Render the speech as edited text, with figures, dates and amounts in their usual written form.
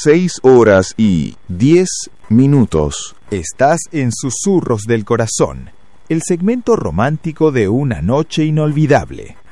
6:10. Estás en Susurros del Corazón, el segmento romántico de una noche inolvidable.